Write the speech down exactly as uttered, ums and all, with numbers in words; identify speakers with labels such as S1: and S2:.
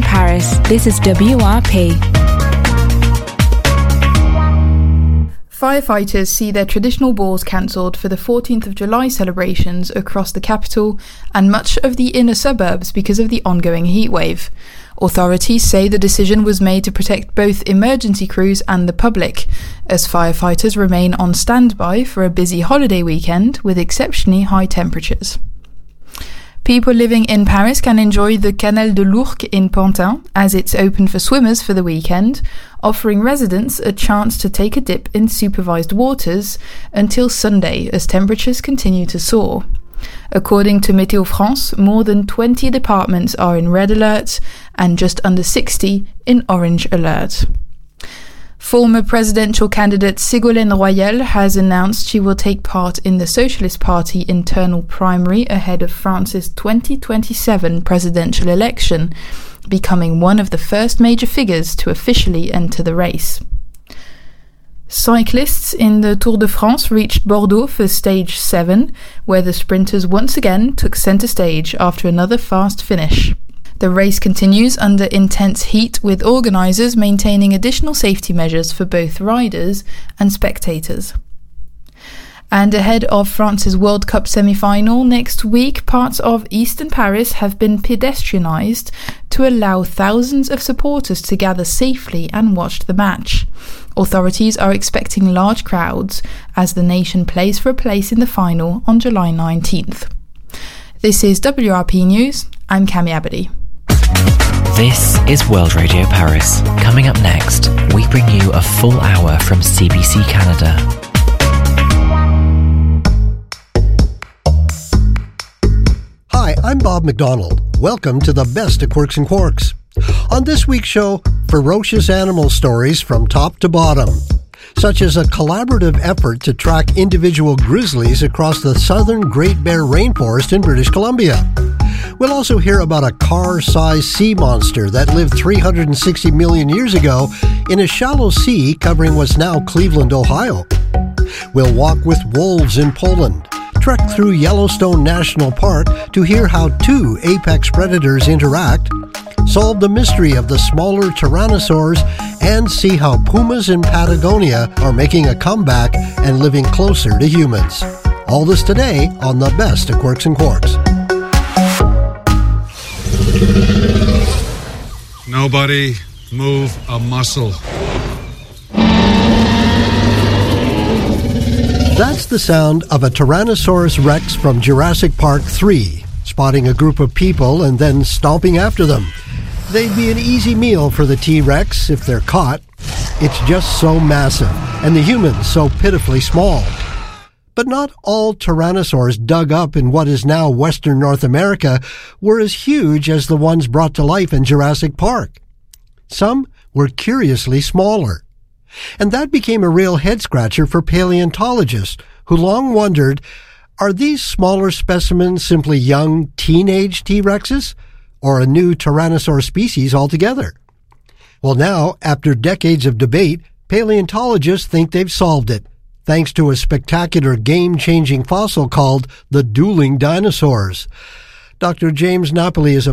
S1: Paris, this is W R P.
S2: Firefighters see their traditional balls cancelled for the fourteenth of July celebrations across the capital and much of the inner suburbs because of the ongoing heatwave. Authorities say the decision was made to protect both emergency crews and the public, as firefighters remain on standby for a busy holiday weekend with exceptionally high temperatures. People living in Paris can enjoy the Canal de l'Ourcq in Pantin, as it's open for swimmers for the weekend, offering residents a chance to take a dip in supervised waters until Sunday as temperatures continue to soar. According to Météo France, more than twenty departments are in red alert and just under sixty in orange alert. Former presidential candidate Ségolène Royal has announced she will take part in the Socialist Party internal primary ahead of France's twenty twenty-seven presidential election, becoming one of the first major figures to officially enter the race. Cyclists in the Tour de France reached Bordeaux for stage seven, where the sprinters once again took centre stage after another fast finish. The race continues under intense heat, with organisers maintaining additional safety measures for both riders and spectators. And ahead of France's World Cup semi-final next week, parts of eastern Paris have been pedestrianised to allow thousands of supporters to gather safely and watch the match. Authorities are expecting large crowds as the nation plays for a place in the final on July nineteenth. This is W R P News. I'm Cami Abadi.
S3: This is World Radio Paris. Coming up next, we bring you a full hour from C B C Canada.
S4: Hi, I'm Bob McDonald. Welcome to the best of Quirks and Quarks. On this week's show, ferocious animal stories from top to bottom, such as a collaborative effort to track individual grizzlies across the southern Great Bear Rainforest in British Columbia. We'll also hear about a car-sized sea monster that lived three hundred sixty million years ago in a shallow sea covering what's now Cleveland, Ohio. We'll walk with wolves in Poland, trek through Yellowstone National Park to hear how two apex predators interact, solve the mystery of the smaller tyrannosaurs, and see how pumas in Patagonia are making a comeback and living closer to humans. All this today on the best of Quirks and Quarks.
S5: Nobody move a muscle.
S4: That's the sound of a Tyrannosaurus Rex from Jurassic Park three, spotting a group of people and then stomping after them. They'd be an easy meal for the T-Rex if they're caught. It's just so massive, and the humans so pitifully small. But not all tyrannosaurs dug up in what is now Western North America were as huge as the ones brought to life in Jurassic Park. Some were curiously smaller. And that became a real head-scratcher for paleontologists, who long wondered, are these smaller specimens simply young teenage T-Rexes, or a new tyrannosaur species altogether? Well, now, after decades of debate, paleontologists think they've solved it, thanks to a spectacular game-changing fossil called the dueling dinosaurs. Doctor James Napoli is a